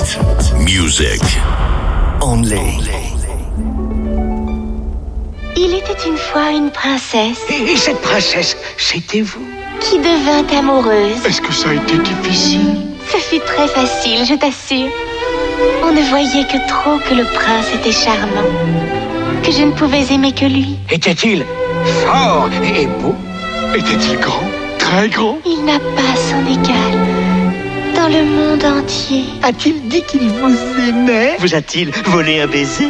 Night. Music. Only. Il était une fois une princesse. Et cette princesse, c'était vous? Qui devint amoureuse. Est-ce que ça a été difficile? Ce fut très facile, je t'assure. On ne voyait que trop que le prince était charmant, que je ne pouvais aimer que lui. Était-il fort et beau? Était-il grand? Très grand? Il n'a pas son égal dans le monde entier. A-t-il dit qu'il vous aimait? Vous a-t-il volé un baiser?